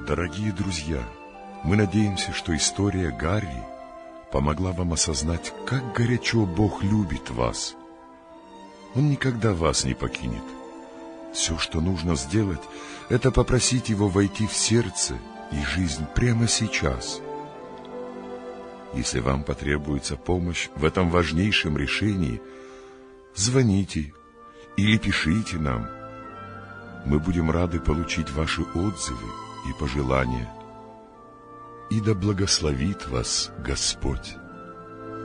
Дорогие друзья, мы надеемся, что история Гарри помогла вам осознать, как горячо Бог любит вас. Он никогда вас не покинет. Все, что нужно сделать, это попросить Его войти в сердце и жизнь прямо сейчас. Если вам потребуется помощь в этом важнейшем решении, звоните или пишите нам. Мы будем рады получить ваши отзывы и пожелания. И да благословит вас Господь.